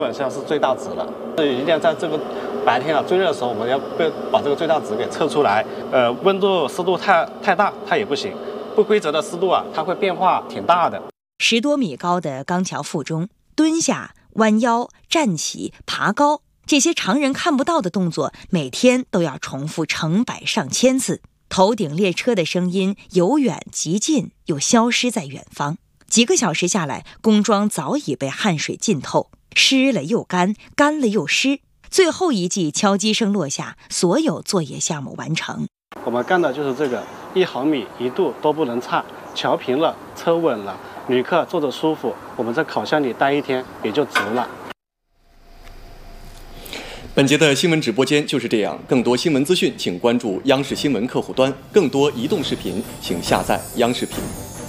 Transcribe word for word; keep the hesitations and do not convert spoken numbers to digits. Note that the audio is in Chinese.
本上是最大值了。一定要在这个白天啊最热的时候，我们要把这个最大值给测出来。呃，温度湿度太太大它也不行，不规则的湿度啊，它会变化挺大的。 十多米高的钢桥腹中，蹲下、弯腰、站起、爬高，这些常人看不到的动作，每天都要重复成百上千次。头顶列车的声音由远及近，又消失在远方。几个小时下来，工装早已被汗水浸透，湿了又干，干了又湿。最后一记敲击声落下，所有作业项目完成。 我们干的就是这个，一毫米一度都不能差。桥平了，车稳了，旅客坐着舒服，我们在烤箱里待一天也就值了。 本节的新闻直播间就是这样，更多新闻资讯请关注央视新闻客户端，更多移动视频请下载央视频。